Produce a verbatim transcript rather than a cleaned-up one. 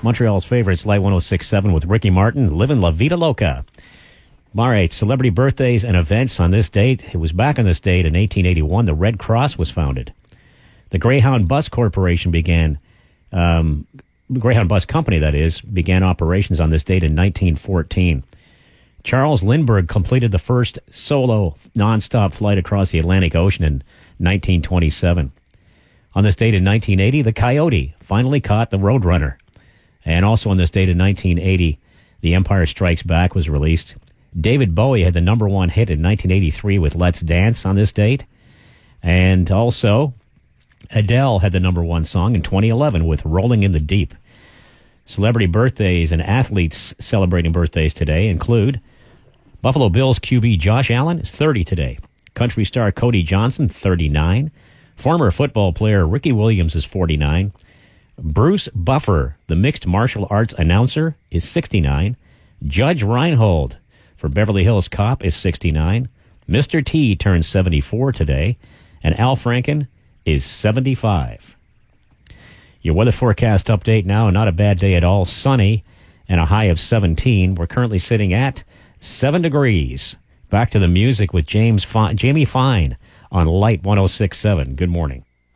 Montreal's favorites, Light one oh six point seven with Ricky Martin, Livin' La Vida Loca. All right, celebrity birthdays and events on this date. It was back on this date in eighteen eighty-one, the Red Cross was founded. The Greyhound Bus Corporation began, um, Greyhound Bus Company, that is, began operations on this date in nineteen fourteen. Charles Lindbergh completed the first solo nonstop flight across the Atlantic Ocean in nineteen twenty-seven. On this date in nineteen eighty, the Coyote finally caught the Roadrunner. And also on this date in nineteen eighty, The Empire Strikes Back was released. David Bowie had the number one hit in nineteen eighty-three with Let's Dance on this date. And also, Adele had the number one song in twenty eleven with Rolling in the Deep. Celebrity birthdays and athletes celebrating birthdays today include Buffalo Bills Q B Josh Allen is thirty today. Country star Cody Johnson, thirty-nine. Former football player Ricky Williams is forty-nine. Bruce Buffer, the mixed martial arts announcer, is sixty-nine. Judge Reinhold for Beverly Hills Cop is sixty-nine. Mister T turns seventy-four today. And Al Franken is seventy-five. Your weather forecast update now, not a bad day at all. Sunny and a high of seventeen. We're currently sitting at seven degrees. Back to the music with James Fi- Jamie Fine on Light one oh six point seven. Good morning.